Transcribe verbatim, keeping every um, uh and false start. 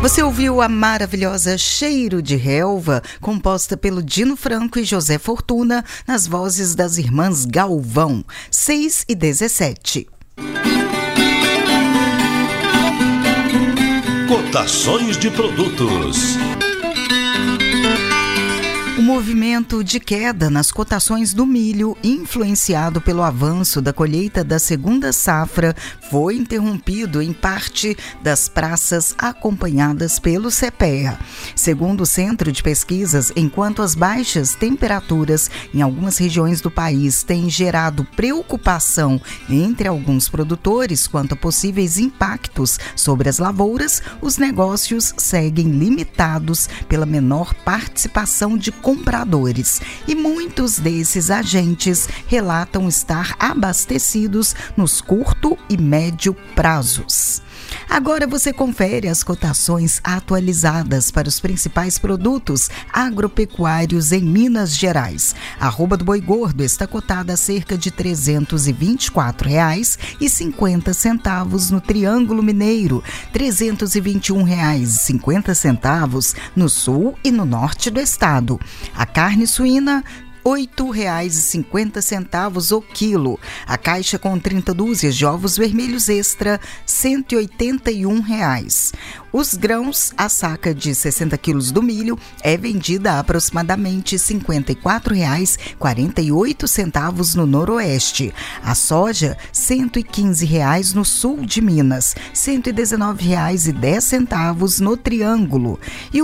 Você ouviu a maravilhosa Cheiro de Relva, composta pelo Dino Franco e José Fortuna, nas vozes das irmãs Galvão, seis e dezessete. Cotações de produtos. O movimento de queda nas cotações do milho, influenciado pelo avanço da colheita da segunda safra, foi interrompido em parte das praças acompanhadas pelo CEPEA. Segundo o Centro de Pesquisas, enquanto as baixas temperaturas em algumas regiões do país têm gerado preocupação entre alguns produtores quanto a possíveis impactos sobre as lavouras, os negócios seguem limitados pela menor participação de compradores, e muitos desses agentes relatam estar abastecidos nos curto e médio prazos. Agora você confere as cotações atualizadas para os principais produtos agropecuários em Minas Gerais. A arroba do boi gordo está cotada a cerca de trezentos e vinte e quatro reais e cinquenta centavos no Triângulo Mineiro, trezentos e vinte e um reais e cinquenta centavos no sul e no norte do estado. A carne suína, oito reais e cinquenta centavos o quilo. A caixa com trinta dúzias de ovos vermelhos extra, cento e oitenta e um reais. Os grãos, a saca de sessenta quilos do milho é vendida a aproximadamente cinquenta e quatro reais e quarenta e oito centavos no noroeste. A soja, cento e quinze reais no sul de Minas, cento e dezenove reais e dez centavos no Triângulo. E o